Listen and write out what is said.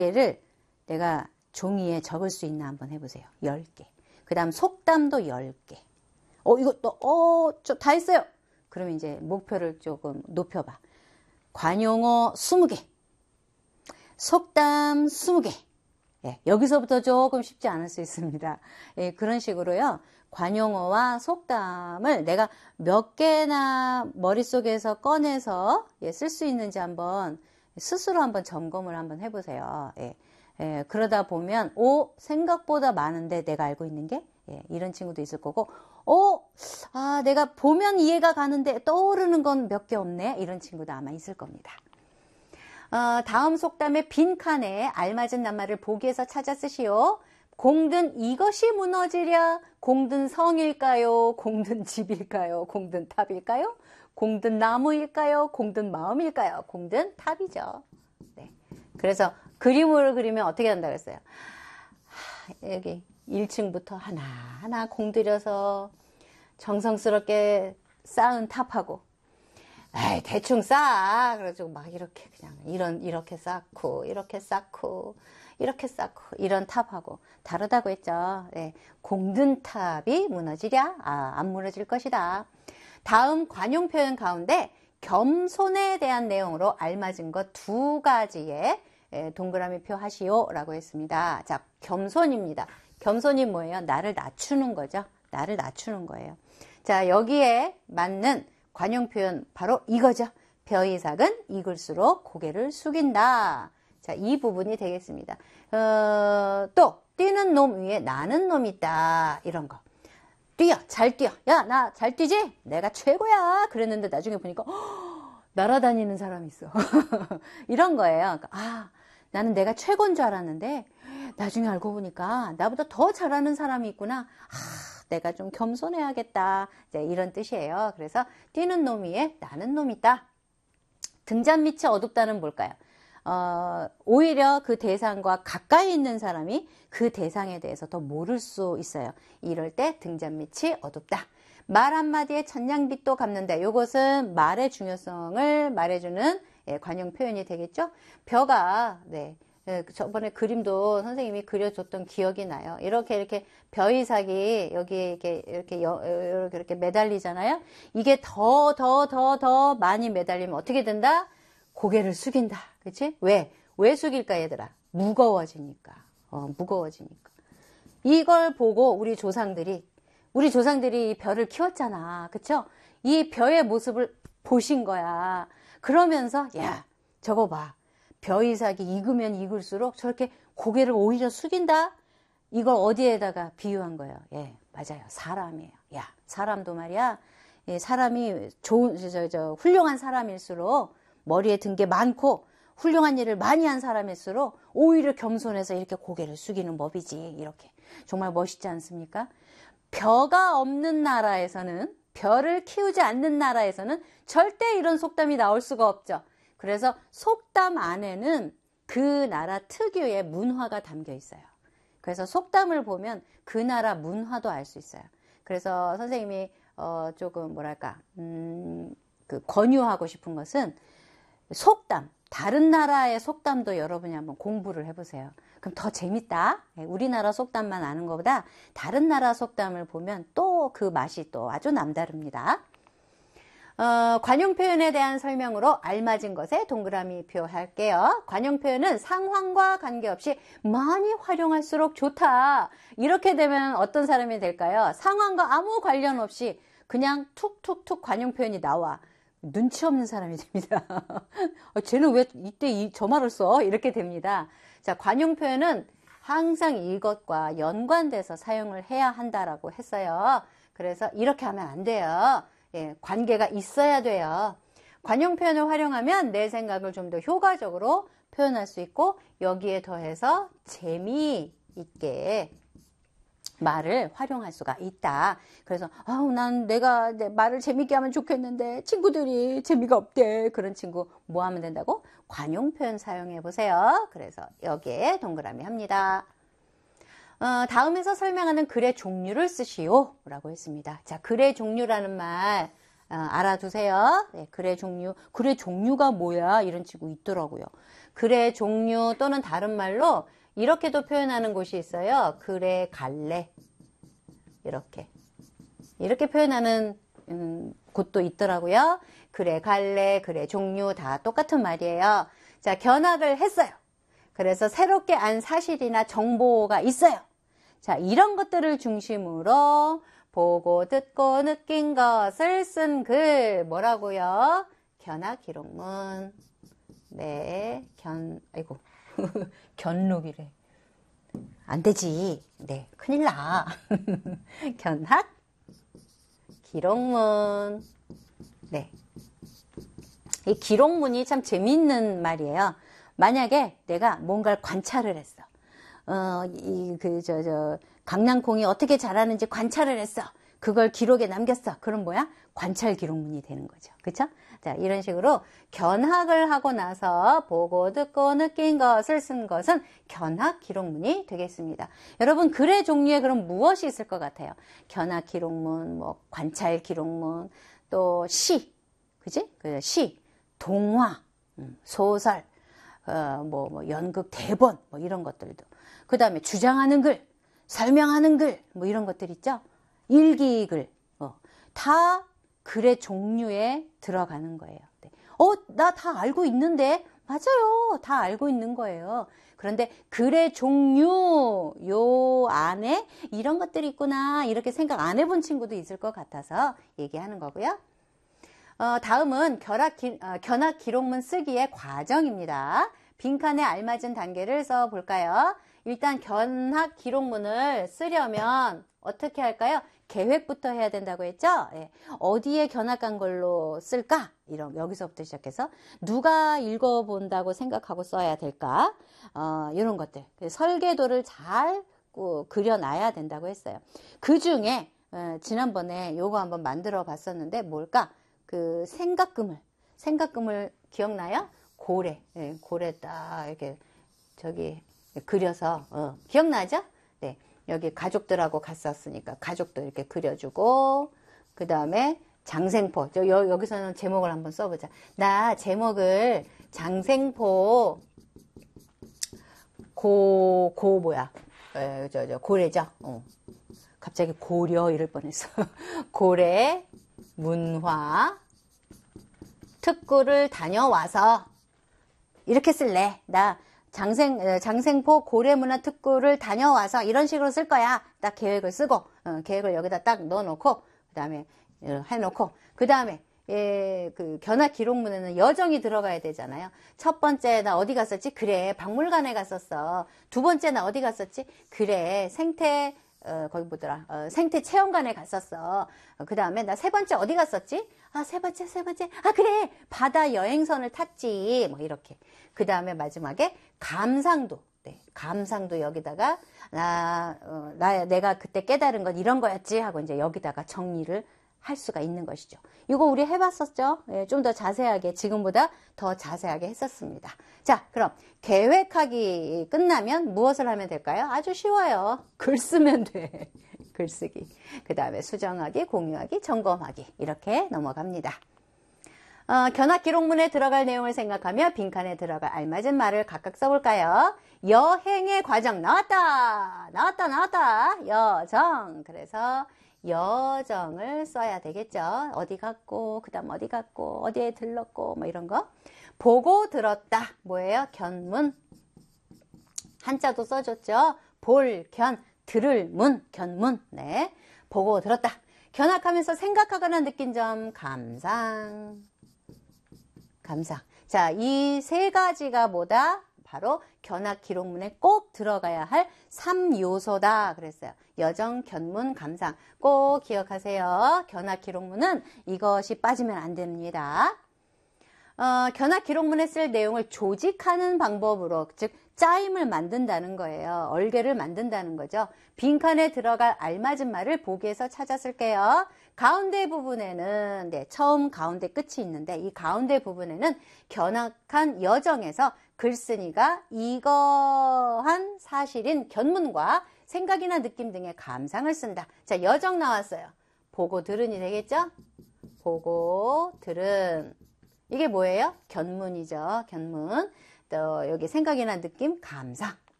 개를 내가 종이에 적을 수 있나 한번 해보세요. 10개. 그 다음 속담도 10개. 저 다 했어요. 그러면 이제 목표를 조금 높여봐. 관용어 20개. 속담 20개. 예, 여기서부터 조금 쉽지 않을 수 있습니다. 예, 그런 식으로요. 관용어와 속담을 내가 몇 개나 머릿속에서 꺼내서 쓸 수 있는지 한번 스스로 한번 점검을 한번 해보세요. 예, 그러다 보면 생각보다 많은데 내가 알고 있는 게 이런 친구도 있을 거고 내가 보면 이해가 가는데 떠오르는 건 몇 개 없네 이런 친구도 아마 있을 겁니다. 다음 속담의 빈칸에 알맞은 낱말을 보기에서 찾아 쓰시오. 공든 이것이 무너지랴. 공든 성일까요? 공든 집일까요? 공든 탑일까요? 공든 나무일까요? 공든 마음일까요? 공든 탑이죠. 네. 그래서 그림을 그리면 어떻게 한다고 했어요? 여기 1층부터 하나하나 공들여서 정성스럽게 쌓은 탑하고 대충 쌓아. 그래가지고 막 이렇게 그냥 이렇게 쌓고 이런 탑하고 다르다고 했죠. 네. 공든 탑이 무너지랴? 안 무너질 것이다. 다음 관용 표현 가운데 겸손에 대한 내용으로 알맞은 것 2가지에 동그라미 표 하시오 라고 했습니다. 자, 겸손입니다. 겸손이 뭐예요? 나를 낮추는 거죠. 나를 낮추는 거예요. 자, 여기에 맞는 관용 표현 바로 이거죠. 벼이 작은 익을수록 고개를 숙인다. 자, 이 부분이 되겠습니다. 또 뛰는 놈 위에 나는 놈이 있다. 이런 거. 잘 뛰어. 야, 나 잘 뛰지? 내가 최고야. 그랬는데 나중에 보니까 날아다니는 사람이 있어. 이런 거예요. 그러니까, 나는 내가 최고인 줄 알았는데 나중에 알고 보니까 나보다 더 잘하는 사람이 있구나. 내가 좀 겸손해야겠다. 이제 이런 뜻이에요. 그래서 뛰는 놈 위에 나는 놈이 있다. 등잔 밑이 어둡다는 뭘까요? 오히려 그 대상과 가까이 있는 사람이 그 대상에 대해서 더 모를 수 있어요. 이럴 때 등잔 밑이 어둡다. 말 한마디에 천냥빚도 갚는다. 이것은 말의 중요성을 말해주는 관용 표현이 되겠죠. 벼가 저번에 그림도 선생님이 그려줬던 기억이 나요. 이렇게 벼이삭이 여기에 이렇게 매달리잖아요. 이게 더 많이 매달리면 어떻게 된다? 고개를 숙인다. 그치? 왜 숙일까, 얘들아? 무거워지니까. 무거워지니까. 이걸 보고 우리 조상들이 이 벼를 키웠잖아. 그쵸? 이 벼의 모습을 보신 거야. 그러면서, 야, 저거 봐. 벼이삭이 익으면 익을수록 저렇게 고개를 오히려 숙인다? 이걸 어디에다가 비유한 거예요? 예, 맞아요. 사람이에요. 야, 사람도 말이야. 사람이 훌륭한 사람일수록 머리에 든 게 많고 훌륭한 일을 많이 한 사람일수록 오히려 겸손해서 이렇게 고개를 숙이는 법이지. 이렇게. 정말 멋있지 않습니까? 벼가 없는 나라에서는, 벼를 키우지 않는 나라에서는 절대 이런 속담이 나올 수가 없죠. 그래서 속담 안에는 그 나라 특유의 문화가 담겨 있어요. 그래서 속담을 보면 그 나라 문화도 알 수 있어요. 그래서 선생님이 조금 권유하고 싶은 것은 속담, 다른 나라의 속담도 여러분이 한번 공부를 해보세요. 그럼 더 재밌다. 우리나라 속담만 아는 것보다 다른 나라 속담을 보면 또 그 맛이 또 아주 남다릅니다. 관용 표현에 대한 설명으로 알맞은 것에 동그라미 표 할게요. 관용 표현은 상황과 관계없이 많이 활용할수록 좋다. 이렇게 되면 어떤 사람이 될까요? 상황과 아무 관련 없이 그냥 툭툭툭 관용 표현이 나와. 눈치 없는 사람이 됩니다. 쟤는 왜 이때 저 말을 써? 이렇게 됩니다. 자, 관용 표현은 항상 이것과 연관돼서 사용을 해야 한다라고 했어요. 그래서 이렇게 하면 안 돼요. 예, 관계가 있어야 돼요. 관용 표현을 활용하면 내 생각을 좀 더 효과적으로 표현할 수 있고 여기에 더해서 재미있게 말을 활용할 수가 있다. 그래서 난 내가 내 말을 재밌게 하면 좋겠는데 친구들이 재미가 없대. 그런 친구 뭐 하면 된다고? 관용 표현 사용해 보세요. 그래서 여기에 동그라미 합니다. 다음에서 설명하는 글의 종류를 쓰시오 라고 했습니다. 자, 글의 종류라는 말 알아두세요. 네, 글의 종류가 뭐야? 이런 친구 있더라고요. 글의 종류 또는 다른 말로 이렇게도 표현하는 곳이 있어요. 글의 갈래. 이렇게 표현하는 곳도 있더라고요. 글의 갈래, 글의 종류 다 똑같은 말이에요. 자, 견학을 했어요. 그래서 새롭게 안 사실이나 정보가 있어요. 자, 이런 것들을 중심으로 보고 듣고 느낀 것을 쓴 글 뭐라고요? 견학 기록문. 네, 아이고 견록이래. 안 되지. 네, 큰일 나. 견학 기록문. 네, 이 기록문이 참 재미있는 말이에요. 만약에 내가 뭔가를 관찰을 했어. 강낭콩이 어떻게 자라는지 관찰을 했어. 그걸 기록에 남겼어. 그럼 뭐야? 관찰 기록문이 되는 거죠. 그쵸? 자, 이런 식으로 견학을 하고 나서 보고 듣고 느낀 것을 쓴 것은 견학 기록문이 되겠습니다. 여러분, 글의 종류에 그럼 무엇이 있을 것 같아요? 견학 기록문, 뭐 관찰 기록문, 또 시, 그지? 시, 동화, 소설, 연극 대본, 뭐 이런 것들도. 그 다음에 주장하는 글, 설명하는 글, 뭐 이런 것들 있죠? 일기글, 다 글의 종류에 들어가는 거예요. 네. 나 다 알고 있는데? 맞아요. 다 알고 있는 거예요. 그런데 글의 종류, 요 안에 이런 것들이 있구나, 이렇게 생각 안 해본 친구도 있을 것 같아서 얘기하는 거고요. 다음은 견학 기록문 쓰기의 과정입니다. 빈칸에 알맞은 단계를 써볼까요? 일단 견학 기록문을 쓰려면 어떻게 할까요? 계획부터 해야 된다고 했죠? 예. 어디에 견학 간 걸로 쓸까? 여기서부터 시작해서 누가 읽어본다고 생각하고 써야 될까? 이런 것들. 설계도를 잘 그려놔야 된다고 했어요. 그 중에 지난번에 요거 한번 만들어 봤었는데 뭘까? 그 생각금을 기억나요? 고래. 예, 고래 딱 이렇게 그려서 기억나죠? 네. 여기 가족들하고 갔었으니까 가족도 이렇게 그려주고, 그 다음에 장생포. 여기서는 제목을 한번 써보자. 나 제목을 장생포 고래죠. 갑자기 고려 이럴 뻔했어. 고래 문화 특구를 다녀와서 이렇게 쓸래. 나 장생포 고래문화 특구를 다녀와서 이런 식으로 쓸 거야. 딱 계획을 쓰고, 계획을 여기다 딱 넣어놓고, 그 다음에 해놓고, 그 다음에 그 견학 기록문에는 여정이 들어가야 되잖아요. 첫 번째 나 어디 갔었지? 그래, 박물관에 갔었어. 두 번째 나 어디 갔었지? 그래, 거기 뭐더라? 생태 체험관에 갔었어. 그 다음에 나 세 번째 어디 갔었지? 세 번째. 그래, 바다 여행선을 탔지. 뭐 이렇게. 그 다음에 마지막에 감상도. 네, 감상도 여기다가 내가 그때 깨달은 건 이런 거였지 하고 이제 여기다가 정리를 할 수가 있는 것이죠. 이거 우리 해봤었죠? 예, 좀 더 자세하게, 지금보다 더 자세하게 했었습니다. 자, 그럼 계획하기 끝나면 무엇을 하면 될까요? 아주 쉬워요. 글 쓰면 돼. 글쓰기. 그 다음에 수정하기, 공유하기, 점검하기. 이렇게 넘어갑니다. 견학 기록문에 들어갈 내용을 생각하며 빈칸에 들어갈 알맞은 말을 각각 써볼까요? 여행의 과정 나왔다. 여정. 그래서 여정을 써야 되겠죠. 어디 갔고, 그 다음 어디 갔고, 어디에 들렀고, 뭐 이런 거. 보고 들었다. 뭐예요? 견문. 한자도 써줬죠. 볼, 견, 들을, 문, 견문. 네. 보고 들었다. 견학하면서 생각하거나 느낀 점, 감상. 자, 이 세 가지가 뭐다? 바로 견학 기록문에 꼭 들어가야 할 3요소다 그랬어요. 여정, 견문, 감상. 꼭 기억하세요. 견학 기록문은 이것이 빠지면 안 됩니다. 견학 기록문에 쓸 내용을 조직하는 방법으로, 즉 짜임을 만든다는 거예요. 얼개를 만든다는 거죠. 빈칸에 들어갈 알맞은 말을 보기에서 찾아 쓸게요. 가운데 부분에는 처음 가운데 끝이 있는데 이 가운데 부분에는 견학한 여정에서 글쓴이가 이거한 사실인 견문과 생각이나 느낌 등의 감상을 쓴다. 자, 여정 나왔어요. 보고 들은이 되겠죠? 보고 들은. 이게 뭐예요? 견문이죠. 견문. 또 여기 생각이 난 느낌 감사.